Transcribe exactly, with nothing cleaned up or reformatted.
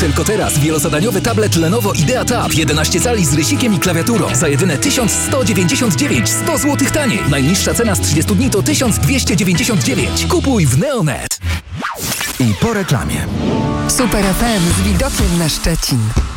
Tylko teraz wielozadaniowy tablet Lenovo Idea Tab jedenaście cali z rysikiem i klawiaturą za jedyne tysiąc sto dziewięćdziesiąt dziewięć, sto złotych taniej. Najniższa cena z trzydziestu dni to tysiąc dwieście dziewięćdziesiąt dziewięć. Kupuj w Neonet. I po reklamie. Super F M z widokiem na Szczecin.